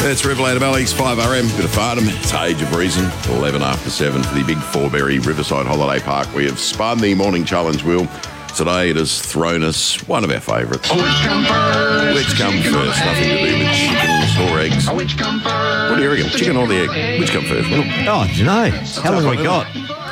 It's Riverland Valleys, 5RM, bit of Farnham. It's Age of Reason, 11 after 7 for the big Forbury Riverside Holiday Park. We have spun the morning challenge wheel. Today it has thrown us one of our favourites. Which come first? Which come first? Nothing to do with chickens or eggs. Which come first? What do you reckon? Chicken or the egg? Which come first? Well, Oh, do you know? How long have we got?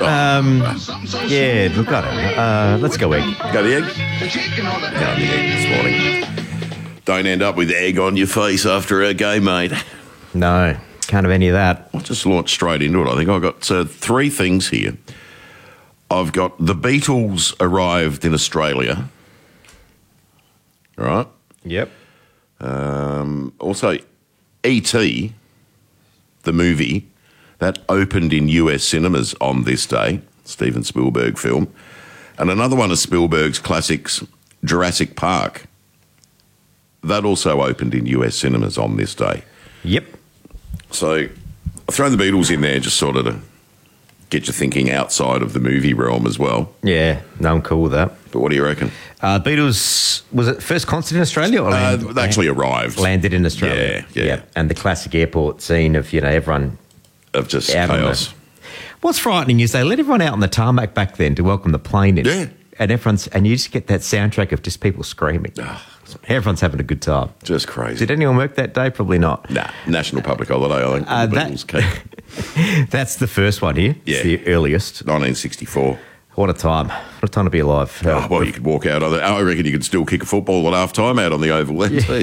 Yeah, look at it. Let's go egg. go the egg? The chicken or the Go the egg this morning. Don't end up with egg on your face after a game, mate. No, can't have any of that. I'll just launch straight into it. I think I've got three things here. I've got the Beatles arrived in Australia. Right. Yep. Also, E.T., the movie, that opened in US cinemas on this day, Steven Spielberg film. And another one of Spielberg's classics, Jurassic Park, that also opened in US cinemas on this day. Yep. So I've thrown the Beatles in there just sort of to get you thinking outside of the movie realm as well. Yeah, no, I'm cool with that. But what do you reckon? Beatles, was it first concert in Australia? Or They actually arrived. landed in Australia. Yeah. And the classic airport scene of, everyone Of just out on chaos. What's frightening is they let everyone out on the tarmac back then to welcome the plane in. Yeah. And you just get that soundtrack of just people screaming. Everyone's having a good time. Just crazy. Did anyone work that day? Probably not. Nah, national public holiday, I think. The Beatles came. That's the first one here. Yeah. It's the earliest. 1964. What a time. What a time to be alive. Oh, well, you could walk out. I reckon you could still kick a football at half time out on the Oval then, too.